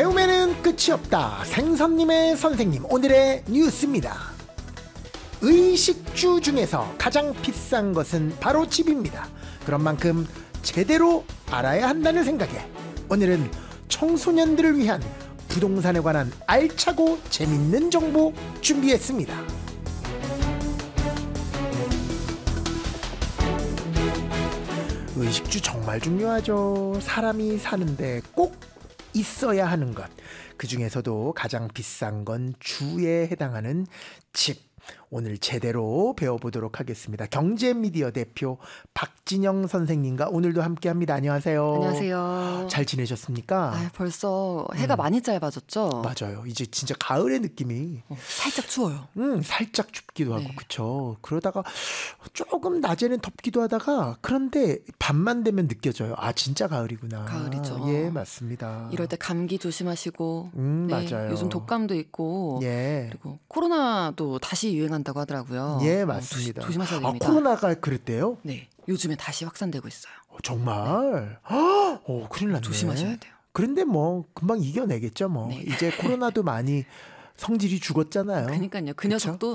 배움에는 끝이 없다. 생선님의 선생님, 오늘의 뉴스입니다. 의식주 중에서 가장 비싼 것은 바로 집입니다. 그런 만큼 제대로 알아야 한다는 생각에 오늘은 청소년들을 위한 부동산에 관한 알차고 재밌는 정보 준비했습니다. 의식주 정말 중요하죠. 사람이 사는데 꼭 있어야 하는 것. 그 중에서도 가장 비싼 건 주에 해당하는 집. 오늘 제대로 배워보도록 하겠습니다. 경제미디어 대표 박진영 선생님과 오늘도 함께합니다. 안녕하세요. 안녕하세요. 잘 지내셨습니까? 벌써 해가 많이 짧아졌죠? 맞아요. 이제 진짜 가을의 느낌이 살짝 추워요. 살짝 춥기도 하고 네. 그쵸. 그러다가 조금 낮에는 덥기도 하다가 그런데 밤만 되면 느껴져요. 아 진짜 가을이구나. 가을이죠. 예, 맞습니다. 이럴 때 감기 조심하시고 맞아요. 요즘 독감도 있고 예. 그리고 코로나도 다시 유행한다고 하더라고요. 예, 맞습니다. 조심하셔야 됩니다. 코로나가 그랬대요? 네, 요즘에 다시 확산되고 있어요. 정말? 큰일 났네. 조심하셔야 돼요. 그런데 뭐 금방 이겨내겠죠 뭐. 네. 이제 코로나도 많이 성질이 죽었잖아요. 그러니까요. 그 그쵸? 녀석도